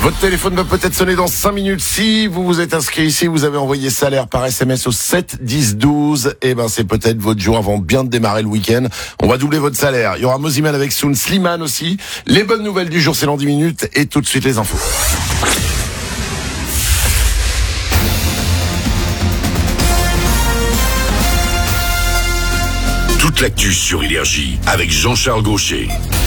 Votre téléphone va peut-être sonner dans 5 minutes. Si vous vous êtes inscrit ici, vous avez envoyé salaire par SMS au 7 10 12. Eh ben, c'est peut-être votre jour avant bien de démarrer le week-end. On va doubler votre salaire. Il y aura Moziman avec Soun, Slimane aussi. Les bonnes nouvelles du jour, c'est dans 10 minutes. Et tout de suite, les infos. Toute l'actu sur Énergie avec Jean-Charles Gaucher.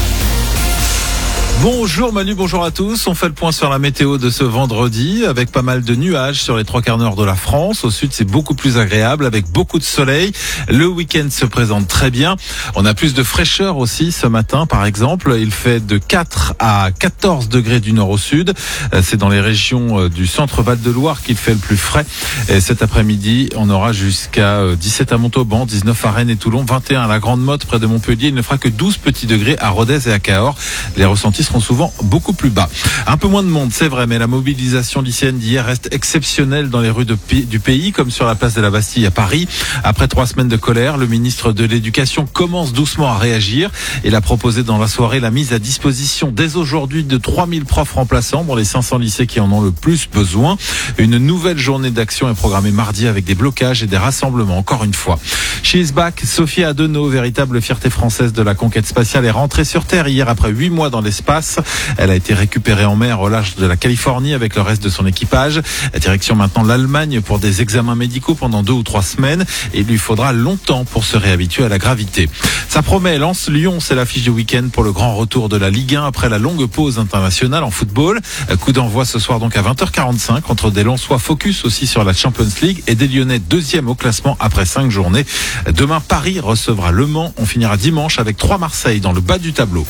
Bonjour Manu, bonjour à tous. On fait le point sur la météo de ce vendredi avec pas mal de nuages sur les 3/4 nord de la France. Au sud, c'est beaucoup plus agréable avec beaucoup de soleil. Le week-end se présente très bien. On a plus de fraîcheur aussi ce matin, par exemple. Il fait de 4 à 14 degrés du nord au sud. C'est dans les régions du centre Val-de-Loire qu'il fait le plus frais. Et cet après-midi, on aura jusqu'à 17 à Montauban, 19 à Rennes et Toulon, 21 à la Grande Motte près de Montpellier. Il ne fera que 12 petits degrés à Rodez et à Cahors. Les ressentis seront souvent beaucoup plus bas. Un peu moins de monde, c'est vrai, mais la mobilisation lycéenne d'hier reste exceptionnelle dans les rues du pays, comme sur la place de la Bastille à Paris. Après 3 semaines de colère, le ministre de l'Éducation commence doucement à réagir. Il a proposé dans la soirée la mise à disposition dès aujourd'hui de 3000 profs remplaçants dans les 500 lycées qui en ont le plus besoin. Une nouvelle journée d'action est programmée mardi avec des blocages et des rassemblements, encore une fois. She is back. Sophie Adenau, véritable fierté française de la conquête spatiale, est rentrée sur Terre hier après 8 mois dans l'espace. Elle a été récupérée en mer au large de la Californie avec le reste de son équipage. Direction maintenant l'Allemagne pour des examens médicaux pendant 2 ou 3 semaines. Et il lui faudra longtemps pour se réhabituer à la gravité. Ça promet. Lens-Lyon, c'est l'affiche du week-end pour le grand retour de la Ligue 1 après la longue pause internationale en football. Coup d'envoi ce soir donc à 20h45 entre des Lensois focus aussi sur la Champions League et des Lyonnais 2e au classement après 5 journées. Demain, Paris recevra Le Mans. On finira dimanche avec 3 Marseille dans le bas du tableau.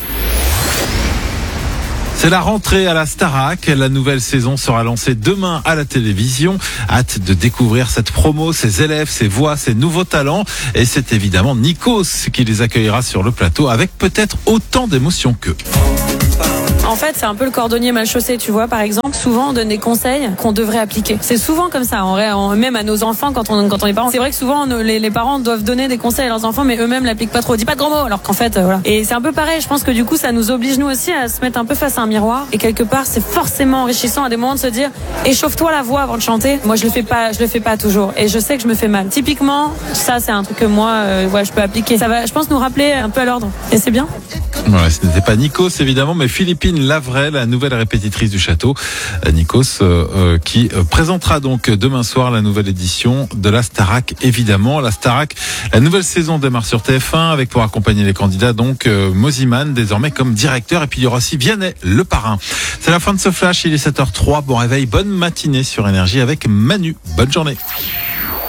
C'est la rentrée à la Starac. La nouvelle saison sera lancée demain à la télévision. Hâte de découvrir cette promo, ses élèves, ses voix, ses nouveaux talents. Et c'est évidemment Nikos qui les accueillera sur le plateau avec peut-être autant d'émotions qu'eux. En fait, c'est un peu le cordonnier mal chaussé, tu vois, par exemple. Souvent, on donne des conseils qu'on devrait appliquer. C'est souvent comme ça, même à nos enfants, quand on est parents. C'est vrai que souvent, les parents doivent donner des conseils à leurs enfants, mais eux-mêmes l'appliquent pas trop. Dis pas de gros mots, alors qu'en fait, voilà. Et c'est un peu pareil. Je pense que du coup, ça nous oblige, nous aussi, à se mettre un peu face à un miroir. Et quelque part, c'est forcément enrichissant à des moments de se dire, échauffe-toi la voix avant de chanter. Moi, je le fais pas toujours. Et je sais que je me fais mal. Typiquement, ça, c'est un truc que moi, je peux appliquer. Ça va, je pense, nous rappeler un peu à l'ordre. Et c'est bien. Ouais, ce n'était pas Nikos évidemment, mais Philippine Lavray, la nouvelle répétitrice du château. Nikos qui présentera donc demain soir la nouvelle édition de la Starac évidemment. La Starac, la nouvelle saison démarre sur TF1 avec pour accompagner les candidats donc Moziman désormais comme directeur et puis il y aura aussi Vianney le parrain. C'est la fin de ce flash, il est 7h03. Bon réveil, bonne matinée sur Énergie avec Manu. Bonne journée.